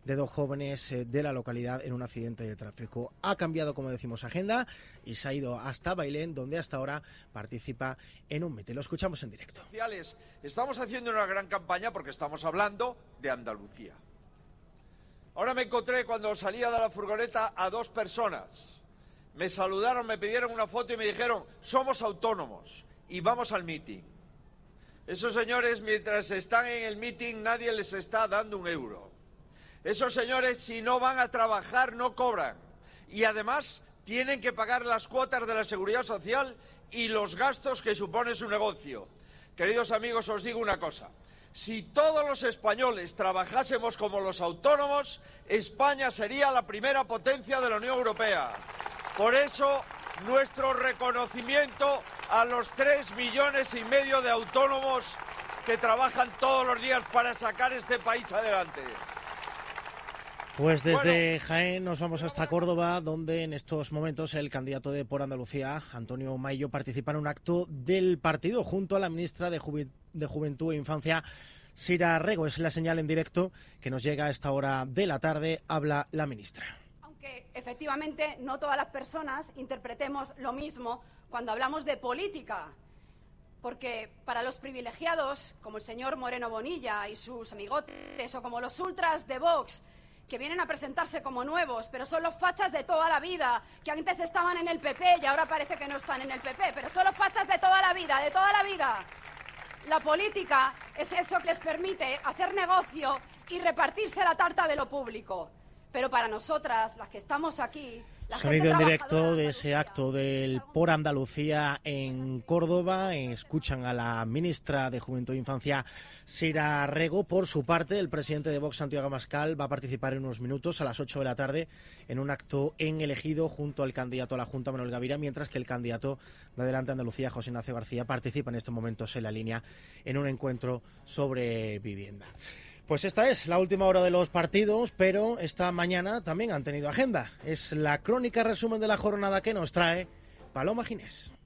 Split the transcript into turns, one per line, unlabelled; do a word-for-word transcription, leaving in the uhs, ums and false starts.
de dos jóvenes eh, de la localidad en un accidente de tráfico. Ha cambiado, como decimos, agenda y se ha ido hasta Bailén, donde hasta ahora participa en un mitin. Lo escuchamos en directo.
Estamos haciendo una gran campaña porque estamos hablando de Andalucía. Ahora me encontré cuando salía de la furgoneta a dos personas. Me saludaron, me pidieron una foto y me dijeron: somos autónomos y vamos al mitin. Esos señores, mientras están en el mitin, nadie les está dando un euro. Esos señores, si no van a trabajar, no cobran. Y además tienen que pagar las cuotas de la Seguridad Social y los gastos que supone su negocio. Queridos amigos, os digo una cosa. Si todos los españoles trabajásemos como los autónomos, España sería la primera potencia de la Unión Europea. Por eso, nuestro reconocimiento a los tres millones y medio de autónomos que trabajan todos los días para sacar este país adelante.
Pues desde bueno, Jaén nos vamos hasta Córdoba, donde en estos momentos el candidato de Por Andalucía, Antonio Maillo, participa en un acto del partido junto a la ministra de, Juvi- de Juventud e Infancia, Sira Rego. Es la señal en directo que nos llega a esta hora de la tarde. Habla la ministra.
Aunque efectivamente no todas las personas interpretemos lo mismo cuando hablamos de política, porque para los privilegiados, como el señor Moreno Bonilla y sus amigotes, o como los ultras de Vox, que vienen a presentarse como nuevos, pero son los fachas de toda la vida, que antes estaban en el P P y ahora parece que no están en el P P, pero son los fachas de toda la vida, de toda la vida. La política es eso que les permite hacer negocio y repartirse la tarta de lo público. Pero para nosotras, las que estamos aquí... La
Sonido en directo de ese acto del Por Andalucía en Córdoba. Escuchan a la ministra de Juventud e Infancia, Sira Rego. Por su parte, el presidente de Vox, Santiago Abascal, va a participar en unos minutos a las ocho de la tarde en un acto en El Ejido junto al candidato a la Junta, Manuel Gavira, mientras que el candidato de Adelante Andalucía, José Ignacio García, participa en estos momentos en la línea en un encuentro sobre vivienda. Pues esta es la última hora de los partidos, pero esta mañana también han tenido agenda. Es la crónica resumen de la jornada que nos trae Paloma Ginés.